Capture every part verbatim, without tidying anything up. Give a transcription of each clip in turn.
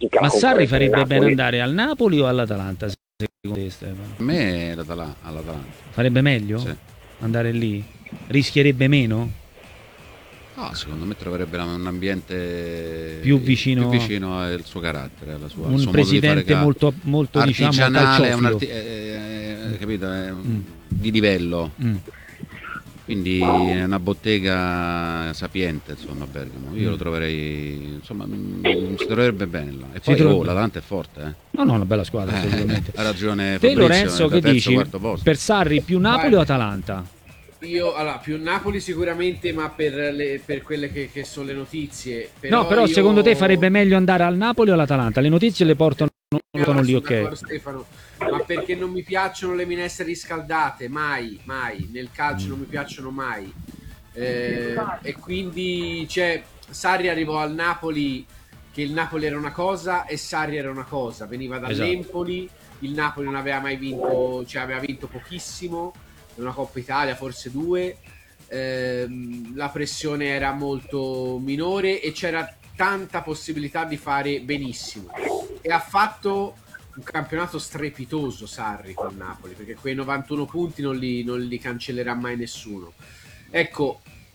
Ma Sarri farebbe bene andare al Napoli o all'Atalanta, secondo te, Stefano? A me all'Atalanta. Farebbe meglio? Sì. Andare lì? Rischierebbe meno? No, secondo me troverebbe un ambiente più vicino, più vicino al suo carattere, alla sua, un al suo presidente modo di fare, molto, molto artigianale, diciamo, un arti eh, eh, capito? Eh, mm. di livello. Mm. Quindi è una bottega sapiente, insomma, a Bergamo. Io mm. lo troverei, insomma, mh, si troverebbe bene là. E poi troverebbe... oh, l'Atalanta è forte, eh. No, no, una bella squadra, assolutamente. Ha ragione Te, Fabrizio, Lorenzo, che terzo, dici? Posto. Per Sarri più Napoli Vai. o Atalanta? Io, allora, più Napoli sicuramente, ma per, le, per quelle che, che sono le notizie. Però no, però io... secondo te farebbe meglio andare al Napoli o all'Atalanta? Le notizie le portano, portano lì, ok? Stefano, ma perché non mi piacciono le minestre riscaldate, mai, mai. Nel calcio mm. non mi piacciono mai. Eh, e quindi, cioè, Sarri arrivò al Napoli, che il Napoli era una cosa e Sarri era una cosa. Veniva dall'Empoli, esatto. Il Napoli non aveva mai vinto, cioè aveva vinto pochissimo. Una Coppa Italia, forse due, ehm, la pressione era molto minore e c'era tanta possibilità di fare benissimo, e ha fatto un campionato strepitoso Sarri con Napoli, perché quei novantuno punti non li, non li cancellerà mai nessuno. Ecco,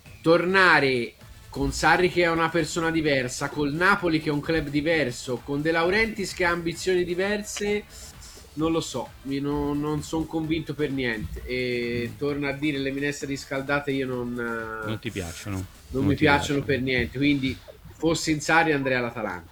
tornare con Sarri che è una persona diversa, col Napoli che è un club diverso, con De Laurentiis che ha ambizioni diverse, non lo so, io non, non sono convinto per niente. E torno a dire, le minestre riscaldate io non non ti piacciono, non, non mi ti piacciono, piacciono per niente. Quindi fossi in Sarri andrei all'Atalanta.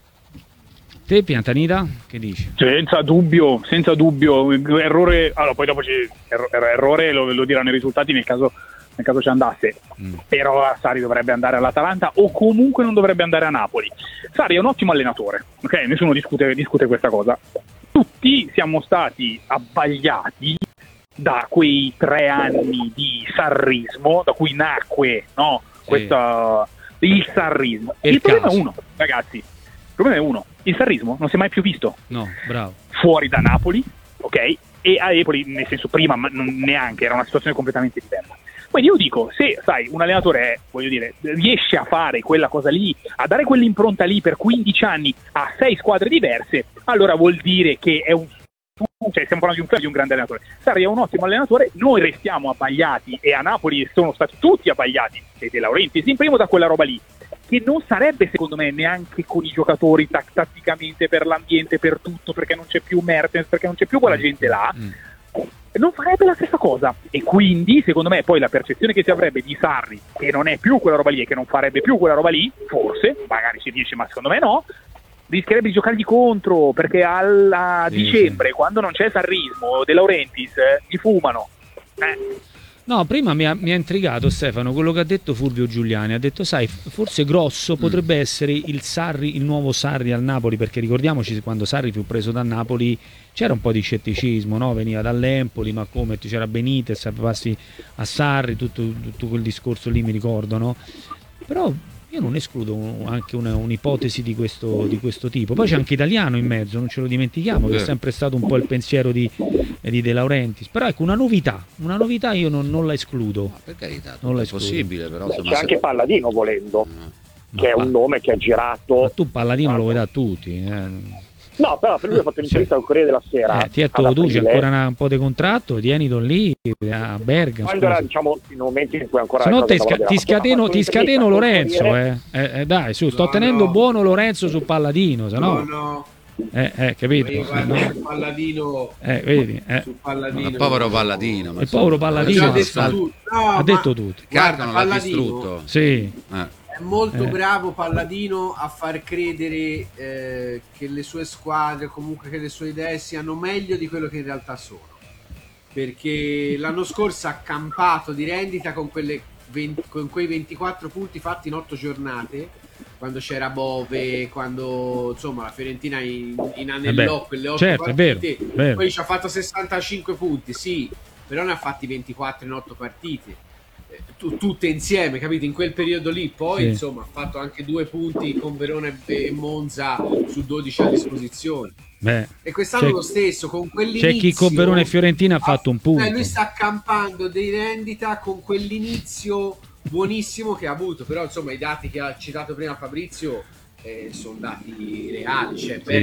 Te, Piantanida, che dici? Senza dubbio, senza dubbio, errore. Allora, poi dopo ci, er, errore lo, lo diranno i risultati nel caso, nel caso ci andasse. Mm. Però Sarri dovrebbe andare all'Atalanta o comunque non dovrebbe andare a Napoli. Sarri è un ottimo allenatore, ok? Nessuno discute, discute questa cosa. Tutti siamo stati abbagliati da quei tre anni di sarrismo, da cui nacque, no? Sì. Questa, il sarrismo. Il, il problema è uno, ragazzi. Il problema è uno. Il sarrismo non si è mai più visto. No, bravo. Fuori da Napoli, ok? E a Napoli, nel senso, prima ma non neanche, era una situazione completamente diversa. Quindi io dico, se sai, un allenatore è, voglio dire, riesce a fare quella cosa lì, a dare quell'impronta lì per quindici anni a sei squadre diverse, allora vuol dire che è un, cioè stiamo parlando di un club, di un grande allenatore. Sarri è un ottimo allenatore, noi restiamo abbagliati, e a Napoli sono stati tutti abbagliati, e De Laurentiis in primo, da quella roba lì, che non sarebbe secondo me neanche con i giocatori tatticamente, per l'ambiente, per tutto, perché non c'è più Mertens, perché non c'è più quella gente là, mm. non farebbe la stessa cosa. E quindi secondo me poi la percezione che si avrebbe di Sarri, che non è più quella roba lì e che non farebbe più quella roba lì, forse, magari si dice, ma secondo me no, rischierebbe di giocargli contro, perché a sì, dicembre, sì. quando non c'è sarrismo, De Laurentiis, eh, gli fumano. Eh. No, prima mi ha, mi ha intrigato, Stefano, quello che ha detto Fulvio Giuliani. Ha detto, sai, forse Grosso potrebbe mm. essere il Sarri, il nuovo Sarri al Napoli, perché ricordiamoci, quando Sarri fu preso da Napoli c'era un po' di scetticismo, no? Veniva dall'Empoli, ma come, c'era Benitez, passi a Sarri, tutto, tutto quel discorso lì, mi ricordo, no? Però io non escludo anche un'ipotesi di questo, di questo tipo. Poi c'è anche Italiano in mezzo, non ce lo dimentichiamo, che è sempre stato un po' il pensiero di, di De Laurentiis. Però ecco, una novità, una novità io non, non la escludo. Ma per carità, non è possibile, però c'è se... anche Palladino volendo, no. che è un nome che ha girato. Ma tu Palladino ah, lo vuoi da tutti, eh. No, però per lui ha fatto l'intervista al Corriere della Sera. Eh, ti tu c'è ancora una, un po' di contratto, tienilo lì a Bergamo. Quando era, diciamo, in momenti in cui ancora. Se no te sca ti scateno, ti scateno Lorenzo, eh. Eh, eh, dai, su, sto no, tenendo no. buono Lorenzo su Palladino, se no. No, no. Eh, eh, capito? No. Palladino. Eh, vedi, eh. Su Palladino. Il povero Palladino. Il povero Palladino. Ha detto tutto. No, ha detto tutto. Guarda, non l'ha distrutto. Sì. Eh. È molto eh. bravo Palladino a far credere eh, che le sue squadre, comunque che le sue idee siano meglio di quello che in realtà sono, perché l'anno scorso ha campato di rendita con, quelle venti, con quei ventiquattro punti fatti in otto giornate, quando c'era Bove, quando insomma la Fiorentina in, in anellò eh quelle otto certo, partite, è vero, vero. Poi ci ha fatto sessantacinque punti, sì, però ne ha fatti ventiquattro in otto partite. Tutte insieme, capito? In quel periodo lì, poi sì. insomma ha fatto anche due punti con Verona e Monza su dodici a disposizione. Beh, e quest'anno lo stesso, con quell'inizio c'è chi con Verona e Fiorentina ha fatto un punto. Eh, lui sta accampando di rendita con quell'inizio buonissimo che ha avuto, però insomma i dati che ha citato prima Fabrizio eh, sono dati reali, cioè, sì.